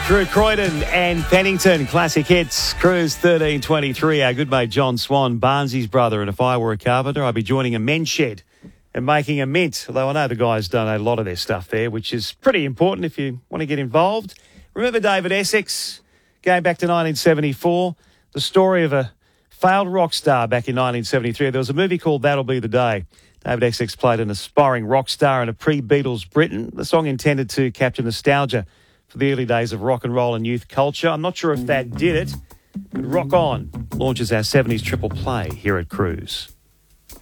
Drew Croydon and Pennington, classic hits, Cruise 1323. Our good mate John Swan, Barnsley's brother, and if I were a carpenter, I'd be joining a men's shed and making a mint. Although I know the guys donate a lot of their stuff there, which is pretty important if you want to get involved. Remember David Essex, going back to 1974, the story of a failed rock star back in 1973. There was a movie called That'll Be the Day. David Essex played an aspiring rock star in a pre-Beatles Britain. The song intended to capture nostalgia for the early days of rock and roll and youth culture. I'm not sure if that did it, but Rock On launches our 70s triple play here at Cruise.